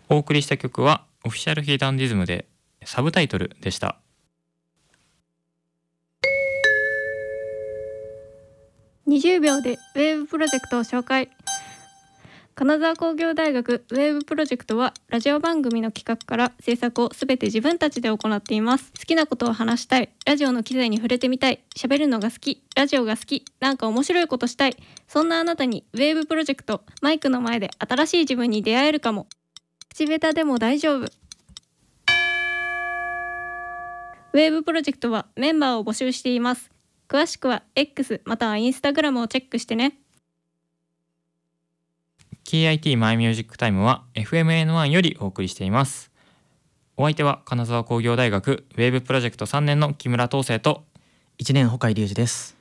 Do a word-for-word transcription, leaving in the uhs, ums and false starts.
お送りした曲はオフィシャルヒーダンディズムでサブタイトルでした。 にじゅうびょうでウェーブプロジェクトを紹介。金沢工業大学ウェーブプロジェクトはラジオ番組の企画から制作をすべて自分たちで行っています。好きなことを話したい、ラジオの機材に触れてみたい、喋るのが好き、ラジオが好き、なんか面白いことしたい、そんなあなたにウェーブプロジェクト、マイクの前で新しい自分に出会えるかも。口下手でも大丈夫。ウェーブプロジェクトはメンバーを募集しています。詳しくは X または Instagram をチェックしてね。 ケーアイティー マイミュージックタイムは エフエムエヌワン よりお送りしています。お相手は金沢工業大学ウェーブプロジェクトさんねんの木村東生といちねん穂海隆二です。